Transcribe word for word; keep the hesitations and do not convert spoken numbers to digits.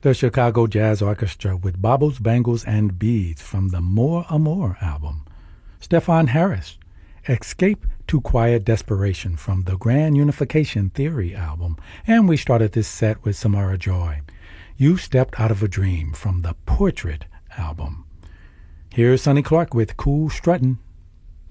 The Chicago Jazz Orchestra with Baubles, Bangles, and Beads from the More Amour album. Stefon Harris, Escape to Quiet Desperation from the Grand Unification Theory album. And we started this set with Samara Joy, You Stepped Out of a Dream from the Portrait album. Here's Sonny Clark with Cool Struttin'.